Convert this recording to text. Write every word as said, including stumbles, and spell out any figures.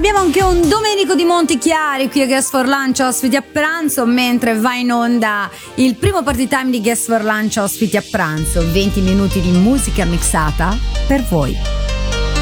Abbiamo anche un Domenico di Montichiari qui a Guest for Lunch, ospiti a pranzo, mentre va in onda il primo party time di Guest for Lunch, ospiti a pranzo. venti minuti di musica mixata per voi.